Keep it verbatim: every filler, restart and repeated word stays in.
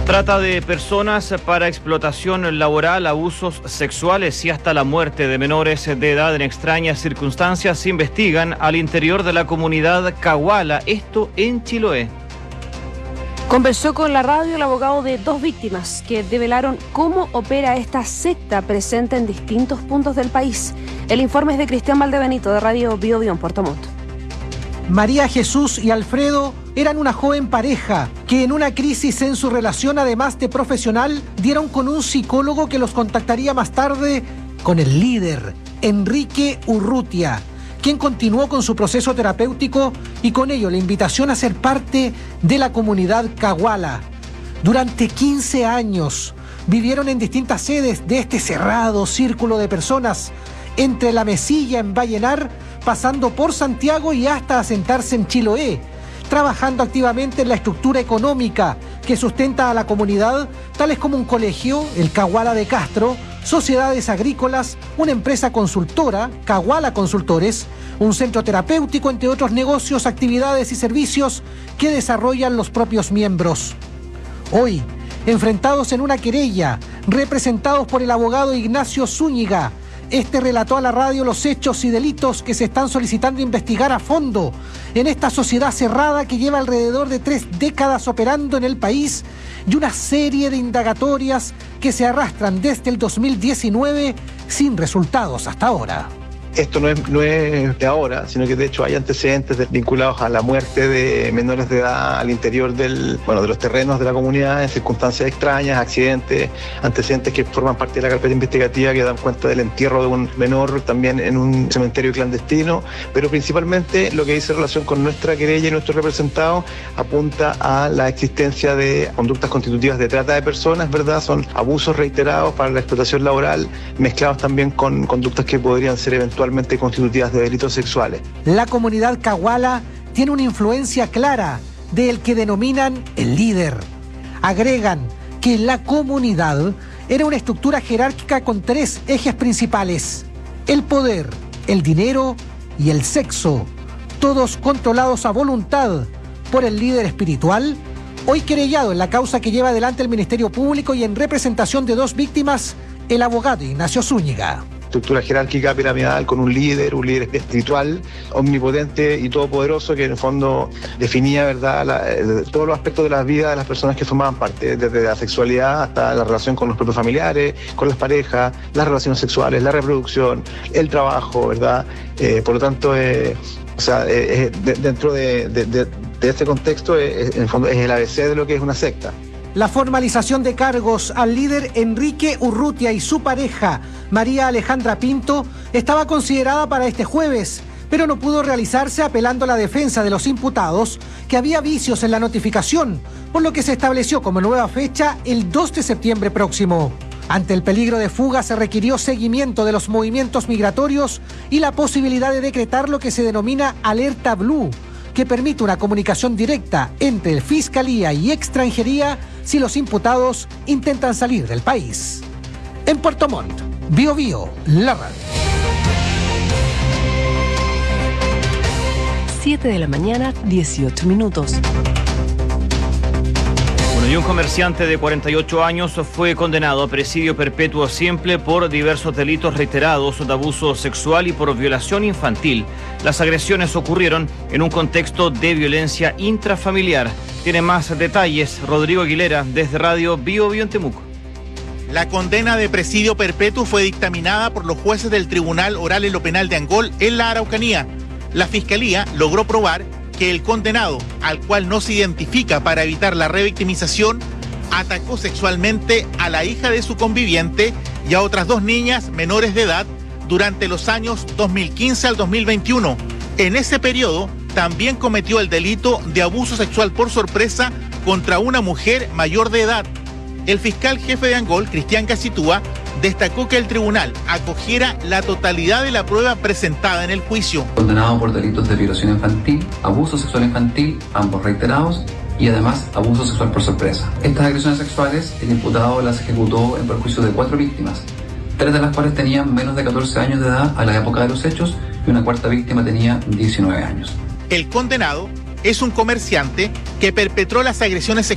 Trata de personas para explotación laboral, abusos sexuales y hasta la muerte de menores de edad en extrañas circunstancias se investigan al interior de la comunidad Caguala, esto en Chiloé. Conversó con la radio el abogado de dos víctimas que develaron cómo opera esta secta presente en distintos puntos del país. El informe es de Cristian Valdebenito de Radio Bio Bio en Puerto Montt. María Jesús y Alfredo eran una joven pareja que en una crisis en su relación, además de profesional, dieron con un psicólogo que los contactaría más tarde con el líder, Enrique Urrutia, quien continuó con su proceso terapéutico y con ello la invitación a ser parte de la comunidad Caguala. Durante quince años vivieron en distintas sedes de este cerrado círculo de personas, entre La Mesilla en Vallenar, pasando por Santiago y hasta asentarse en Chiloé, trabajando activamente en la estructura económica que sustenta a la comunidad, tales como un colegio, el Caguala de Castro, sociedades agrícolas, una empresa consultora, Caguala Consultores, un centro terapéutico, entre otros negocios, actividades y servicios que desarrollan los propios miembros. Hoy, enfrentados en una querella, representados por el abogado Ignacio Zúñiga, este relató a la radio los hechos y delitos que se están solicitando investigar a fondo en esta sociedad cerrada que lleva alrededor de tres décadas operando en el país y una serie de indagatorias que se arrastran desde el dos mil diecinueve sin resultados hasta ahora. Esto no es, no es de ahora, sino que de hecho hay antecedentes de, vinculados a la muerte de menores de edad al interior del, bueno, de los terrenos de la comunidad en circunstancias extrañas, accidentes, antecedentes que forman parte de la carpeta investigativa que dan cuenta del entierro de un menor también en un cementerio clandestino, pero principalmente lo que dice relación con nuestra querella y nuestro representado apunta a la existencia de conductas constitutivas de trata de personas, ¿verdad? Son abusos reiterados para la explotación laboral, mezclados también con conductas que podrían ser eventualmente constitutivas de delitos sexuales. La comunidad Caguala tiene una influencia clara del que denominan el líder. Agregan que la comunidad era una estructura jerárquica con tres ejes principales: el poder, el dinero y el sexo, todos controlados a voluntad por el líder espiritual, hoy querellado en la causa que lleva adelante el Ministerio Público y en representación de dos víctimas, el abogado Ignacio Zúñiga. Estructura jerárquica piramidal con un líder, un líder espiritual, omnipotente y todopoderoso que en el fondo definía, ¿verdad?, la, todos los aspectos de la vida de las personas que formaban parte, desde la sexualidad hasta la relación con los propios familiares, con las parejas, las relaciones sexuales, la reproducción, el trabajo, ¿verdad? Eh, por lo tanto, eh, o sea, eh, de, dentro de, de, de, de este contexto, eh, en el fondo es el A B C de lo que es una secta. La formalización de cargos al líder Enrique Urrutia y su pareja, María Alejandra Pinto, estaba considerada para este jueves, pero no pudo realizarse apelando a la defensa de los imputados que había vicios en la notificación, por lo que se estableció como nueva fecha el dos de septiembre próximo. Ante el peligro de fuga se requirió seguimiento de los movimientos migratorios y la posibilidad de decretar lo que se denomina alerta blue, que permite una comunicación directa entre Fiscalía y Extranjería si los imputados intentan salir del país. En Puerto Montt, Bio Bio, la radio. siete de la mañana, dieciocho minutos. Bueno, y un comerciante de cuarenta y ocho años fue condenado a presidio perpetuo simple por diversos delitos reiterados de abuso sexual y por violación infantil. Las agresiones ocurrieron en un contexto de violencia intrafamiliar. Tiene más detalles Rodrigo Aguilera desde Radio Bio Bio en Temuco. La condena de presidio perpetuo fue dictaminada por los jueces del Tribunal Oral en lo Penal de Angol en la Araucanía. La Fiscalía logró probar que el condenado, al cual no se identifica para evitar la revictimización, atacó sexualmente a la hija de su conviviente y a otras dos niñas menores de edad durante los años dos mil quince al dos mil veintiuno. En ese periodo también cometió el delito de abuso sexual por sorpresa contra una mujer mayor de edad. El fiscal jefe de Angol, Cristian Casitúa, destacó que el tribunal acogiera la totalidad de la prueba presentada en el juicio. Condenado por delitos de violación infantil, abuso sexual infantil, ambos reiterados, y además abuso sexual por sorpresa. Estas agresiones sexuales, el imputado las ejecutó en perjuicio de cuatro víctimas, tres de las cuales tenían menos de catorce años de edad a la época de los hechos y una cuarta víctima tenía diecinueve años. El condenado es un comerciante que perpetró las agresiones sexuales